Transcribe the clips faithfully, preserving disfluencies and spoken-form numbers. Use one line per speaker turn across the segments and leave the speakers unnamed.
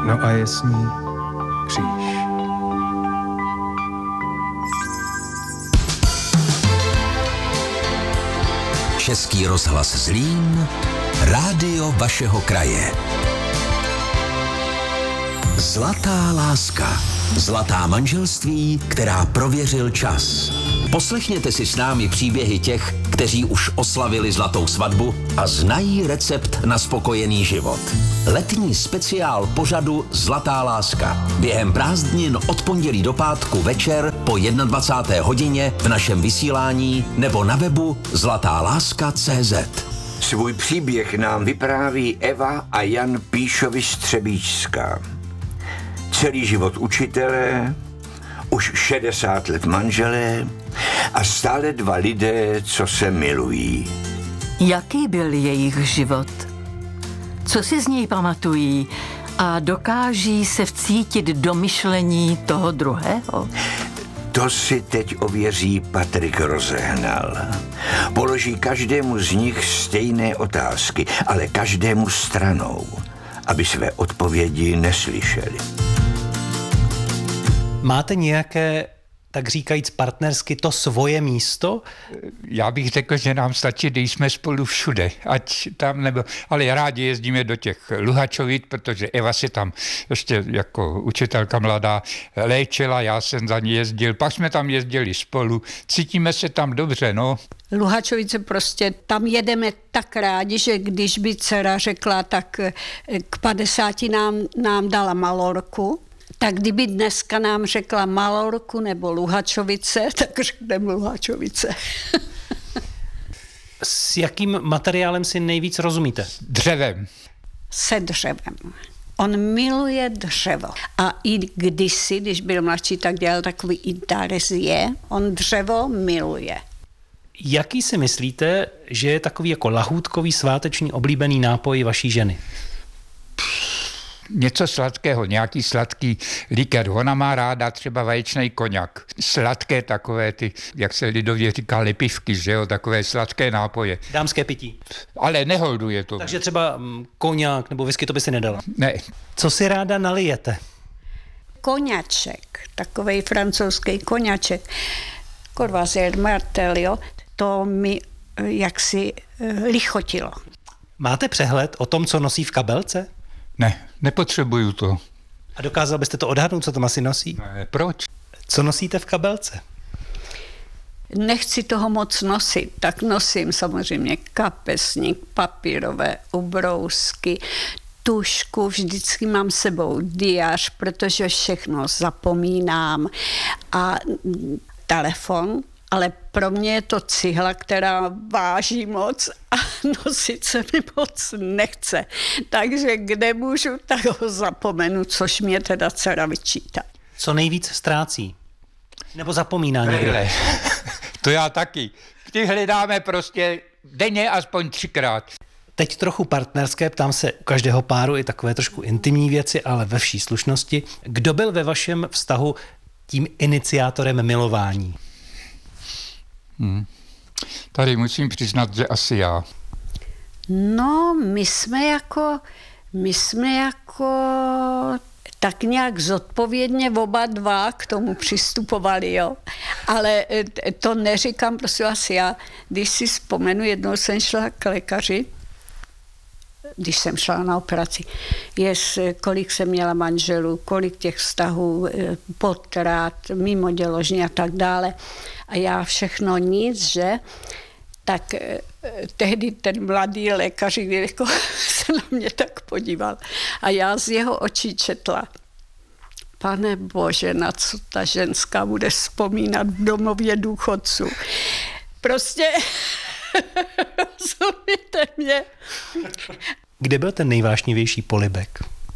No a je s ní kříž.
Český rozhlas Zlín, rádio vašeho kraje. Zlatá láska. Zlatá manželství, která prověřil čas. Poslechněte si s námi příběhy těch, kteří už oslavili zlatou svatbu a znají recept na spokojený život. Letní speciál pořadu Zlatá láska. Během prázdnin od pondělí do pátku večer po dvacáté jedné hodině v našem vysílání nebo na webu zlatáláska tečka cé zet.
Svůj příběh nám vypráví Eva a Jan Píšovi z Třebíčska. Celý život učitelé, už šedesát let manželé a stále dva lidé, co se milují.
Jaký byl jejich život? Co si z něj pamatují a dokáží se vcítit do myšlení toho druhého?
To si teď ověří Patrik Rozehnal. Položí každému z nich stejné otázky, ale každému stranou, aby své odpovědi neslyšeli.
Máte nějaké, tak říkajíc partnersky, to svoje místo?
Já bych řekl, že nám stačí, když jsme spolu všude, ať tam nebo, ale rádi jezdíme do těch Luhačovic, protože Eva si tam ještě jako učitelka mladá léčila, já jsem za ní jezdil, pak jsme tam jezdili spolu, cítíme se tam dobře, no.
Luhačovice prostě, tam jedeme tak rádi, že když by dcera řekla, tak k padesáti nám, nám dala Malorku, tak kdyby dneska nám řekla Malorku nebo Luhačovice, tak řekneme Luhačovice.
S jakým materiálem si nejvíc rozumíte?
Dřevem.
Se dřevem. On miluje dřevo. A i kdysi, když byl mladší, tak dělal takový intarzie. On dřevo miluje.
Jaký si myslíte, že je takový jako lahůdkový sváteční oblíbený nápoj vaší ženy?
Něco sladkého, nějaký sladký likér. Ona má ráda třeba vaječný koňak. Sladké takové ty, jak se lidově říká, lepivky, že jo, takové sladké nápoje.
Dámské pití.
Ale neholduje to.
Takže třeba mm, koňak nebo whisky to by si nedala.
Ne.
Co si ráda nalijete?
Koňaček, takovej francouzský koňaček. Courvoisier Martel, jo, to mi jaksi lichotilo.
Máte přehled o tom, co nosí v kabelce?
Ne, nepotřebuju to.
A dokázal byste to odhadnout, co tam asi nosí?
Ne, proč?
Co nosíte v kabelce?
Nechci toho moc nosit, tak nosím samozřejmě kapesník, papírové ubrousky, tušku, vždycky mám sebou diář, protože všechno zapomínám a telefon, ale pro mě je to cihla, která váží moc a nosit se mi moc nechce. Takže kde můžu, tak ho zapomenu, což mě teda dcera vyčítá.
Co nejvíc ztrácí? Nebo zapomíná někdo?
To já taky. Ty hledáme prostě denně aspoň třikrát.
Teď trochu partnerské, ptám se u každého páru i takové trošku intimní věci, ale ve vší slušnosti. Kdo byl ve vašem vztahu tím iniciátorem milování?
Hmm. Tady musím přiznat, že asi já.
No, my jsme jako, my jsme jako tak nějak zodpovědně oba dva k tomu přistupovali, jo. Ale to neříkám, prosím vás, já, když si vzpomenu, jednou jsem šla k lékaři, když jsem šla na operaci, jest, kolik jsem měla manželů, kolik těch vztahů, potrat, mimoděložní a tak dále. A já všechno nic, že? Tak tehdy ten mladý lékař jako se na mě tak podíval. A já z jeho očí četla: Pane Bože, na co ta ženská bude vzpomínat v domově důchodců. Prostě rozumíte mě.
Kde byl ten nejvášnivější polibek?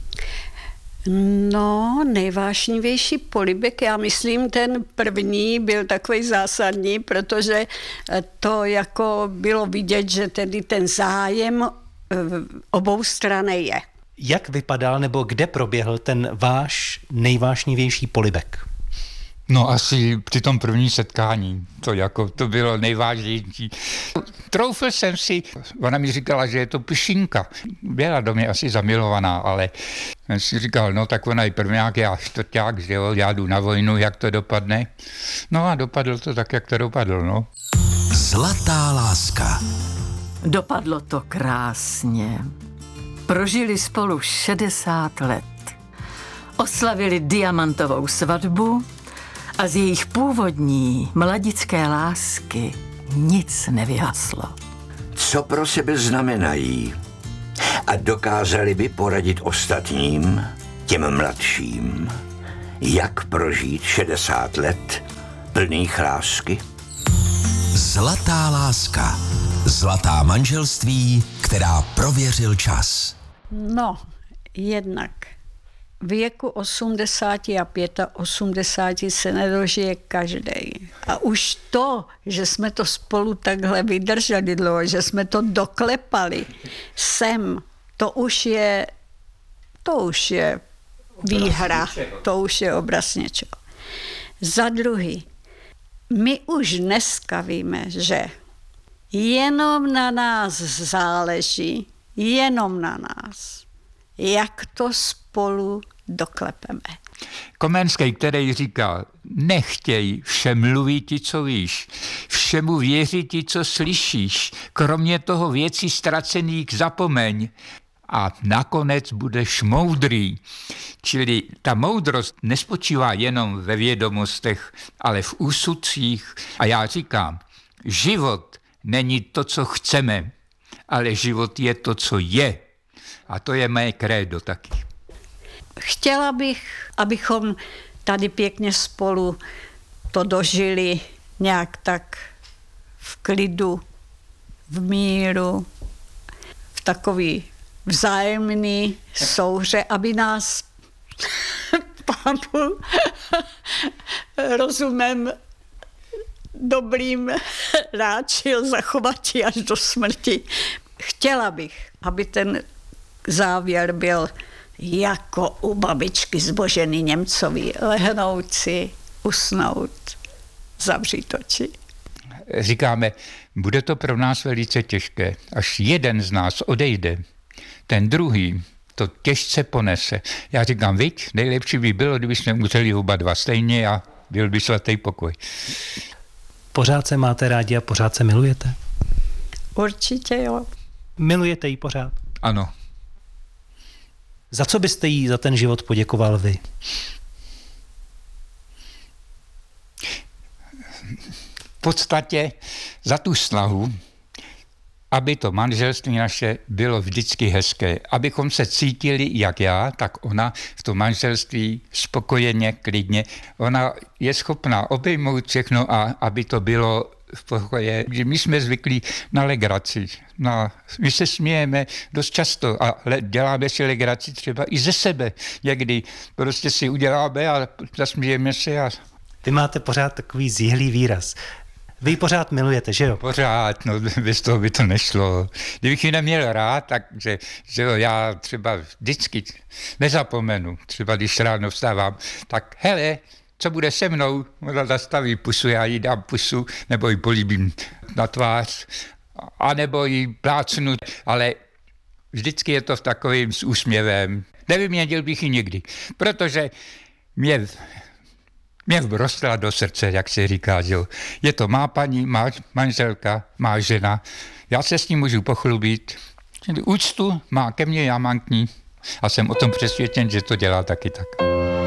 No, nejvášnivější polibek, já myslím, ten první byl takový zásadní, protože to jako bylo vidět, že tedy ten zájem obou strany je.
Jak vypadal nebo kde proběhl ten váš nejvášnivější polibek?
No asi při tom prvním setkání, to jako, to bylo nejvážnější. Troufl jsem si, ona mi říkala, že je to pyšinka. Byla do mě asi zamilovaná, ale jsem si říkal, no tak ona je prvňák, já čtvrťák, že jo, já jdu na vojnu, jak to dopadne. No a dopadlo to tak, jak to dopadlo, no.
Zlatá láska.
Dopadlo to krásně. Prožili spolu šedesát let. Oslavili diamantovou svatbu a z jejich původní mladické lásky nic nevyhaslo.
Co pro sebe znamenají a dokázali by poradit ostatním, těm mladším, jak prožít šedesát let plných lásky?
Zlatá láska. Zlatá manželství, která prověřil čas.
No, jednak věku osmdesáti a osmdesáti pěti se nedožije každý. A už to, že jsme to spolu takhle vydrželi dlouho, že jsme to doklepali sem, to už je, to už je výhra, to už je obraz něčeho. Za druhý, my už dneska víme, že jenom na nás záleží, jenom na nás, jak to spolu doklepeme.
Komenský, který říká, nechtěj všem mluví ti, co víš, všemu věří ti, co slyšíš, kromě toho věcí ztracených zapomeň a nakonec budeš moudrý. Čili ta moudrost nespočívá jenom ve vědomostech, ale v úsudcích. A já říkám, život není to, co chceme, ale život je to, co je. A to je mé krédo taky.
Chtěla bych, abychom tady pěkně spolu to dožili nějak tak v klidu, v míru, v takový vzájemný souhře, aby nás Pán Bůh rozumem dobrým ráčil zachovat až do smrti. Chtěla bych, aby ten závěr byl jako u babičky Zboženy Němcový. Lehnout si, usnout, zavřít oči.
Říkáme, bude to pro nás velice těžké. Až jeden z nás odejde, ten druhý to těžce ponese. Já říkám, viď, nejlepší by bylo, kdyby jsme umřeli oba dva stejně a byl by svatý pokoj.
Pořád se máte rádi a pořád se milujete?
Určitě jo.
Milujete ji pořád?
Ano.
Za co byste jí za ten život poděkoval vy?
V podstatě za tu snahu, aby to manželství naše bylo vždycky hezké. Abychom se cítili, jak já, tak ona v tom manželství spokojeně, klidně. Ona je schopná obejmout všechno a aby to bylo v pokoje. My jsme zvyklí na legraci. Na, my se smějeme dost často a le, děláme si legraci třeba i ze sebe. Někdy prostě si uděláme a zasmějeme se. A...
Vy máte pořád takový zjihlý výraz. Vy ji pořád milujete, že jo?
Pořád, no bez toho by to nešlo. Kdybych ji neměl rád, takže že jo, já třeba vždycky nezapomenu, třeba když ráno vstávám, tak hele, co bude se mnou? Ona zastaví pusu, já jí dám pusu, nebo ji políbím na tvář, anebo ji plácnu, ale vždycky je to v takovým s úsměvem. Nevyměnil bych ji nikdy, protože mě... Mě vrostla do srdce, jak se říká, že jo. Je to má paní, má manželka, má žena. Já se s ní můžu pochlubit. Úctu má ke mně, já mám k ní. A jsem o tom přesvědčen, že to dělá taky tak.